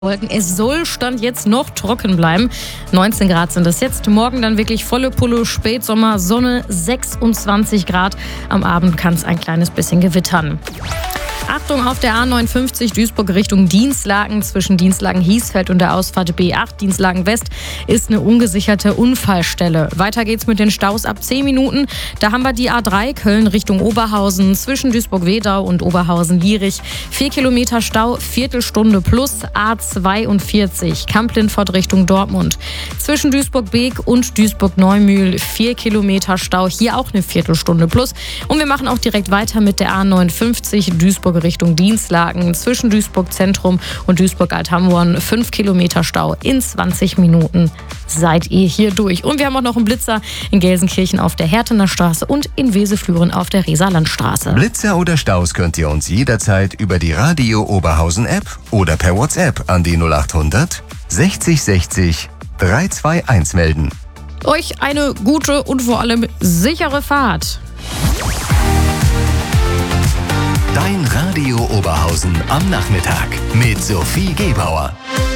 Wolken. Es soll Stand jetzt noch trocken bleiben. 19 Grad sind es jetzt. Morgen dann wirklich volle Pulle, Spätsommer, Sonne, 26 Grad. Am Abend kann es ein kleines bisschen gewittern. Achtung auf der A59 Duisburg Richtung Dinslaken. Zwischen Dinslaken-Hiesfeld und der Ausfahrt B8 Dinslaken West ist eine ungesicherte Unfallstelle. Weiter geht's mit den Staus ab 10 Minuten. Da haben wir die A3 Köln Richtung Oberhausen zwischen Duisburg-Wedau und Oberhausen-Lierich. 4 Kilometer Stau, Viertelstunde plus. A42 Kamp-Lindfort Richtung Dortmund. Zwischen Duisburg-Beek und Duisburg-Neumühl 4 Kilometer Stau. Hier auch eine Viertelstunde plus. Und wir machen auch direkt weiter mit der A59 Duisburg Richtung Dinslaken. Zwischen Duisburg Zentrum und Duisburg Althamborn 5 Kilometer Stau. In 20 Minuten seid ihr hier durch. Und wir haben auch noch einen Blitzer in Gelsenkirchen auf der Hertener Straße und in Weselflüren auf der Resalandstraße. Blitzer oder Staus könnt ihr uns jederzeit über die Radio Oberhausen App oder per WhatsApp an die 0800 60 60 321 melden. Euch eine gute und vor allem sichere Fahrt. Dein Radio Oberhausen am Nachmittag mit Sophie Gebauer.